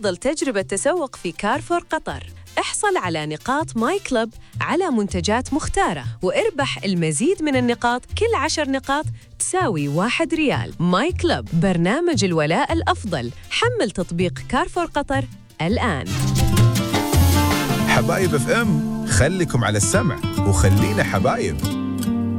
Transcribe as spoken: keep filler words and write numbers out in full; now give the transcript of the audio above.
أفضل تجربة تسوق في كارفور قطر. احصل على نقاط ماي كلب على منتجات مختارة واربح المزيد من النقاط. كل عشر نقاط تساوي واحد ريال. ماي كلب، برنامج الولاء الأفضل. حمل تطبيق كارفور قطر الآن. حبايب اف ام، خليكم على السمع وخلينا حبايب.